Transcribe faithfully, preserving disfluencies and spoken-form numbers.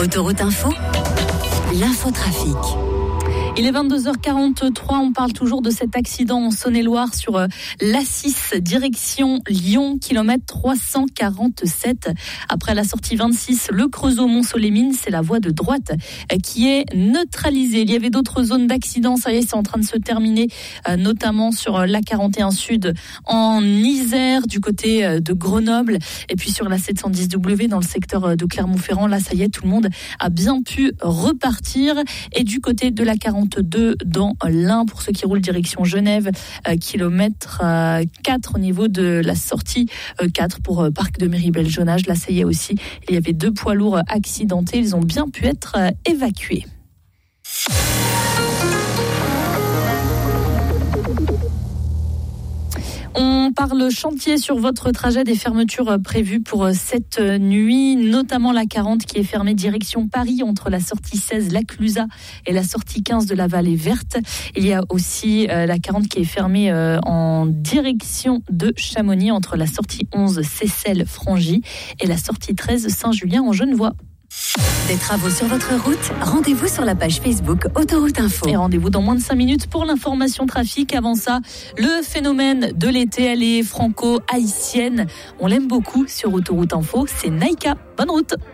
Autoroute Info, l'infotrafic. Il est vingt-deux heures quarante-trois, on parle toujours de cet accident en Saône-et-Loire sur l'A six, direction Lyon, kilomètre trois cent quarante-sept. Après la sortie vingt-six, le Creusot-Mont-Solémine, c'est la voie de droite qui est neutralisée. Il y avait d'autres zones d'accident, ça y est, c'est en train de se terminer, notamment sur l'A quarante et un Sud en Isère, du côté de Grenoble, et puis sur la sept cent dix W dans le secteur de Clermont-Ferrand. Là, ça y est, tout le monde a bien pu repartir. Et du côté de la quarante-deux dans l'Ain, pour ceux qui roulent direction Genève, euh, kilomètre euh, quatre au niveau de la sortie euh, quatre pour euh, Parc de Méribel-Jonage. Là, ça y est aussi, il y avait deux poids lourds accidentés, ils ont bien pu être euh, évacués. On parle chantier sur votre trajet, des fermetures prévues pour cette nuit, notamment la quarante qui est fermée direction Paris entre la sortie seize, la Clusaz, et la sortie quinze de la Vallée Verte. Il y a aussi euh, la quarante qui est fermée euh, en direction de Chamonix entre la sortie onze, Seyssel-Frangy, et la sortie treize, Saint-Julien en Genevois. Des travaux sur votre route, rendez-vous sur la page Facebook Autoroute Info. Et rendez-vous dans moins de cinq minutes pour l'information trafic. Avant ça, le phénomène de l'été, elle est franco-haïtienne. On l'aime beaucoup sur Autoroute Info, c'est Naïka. Bonne route.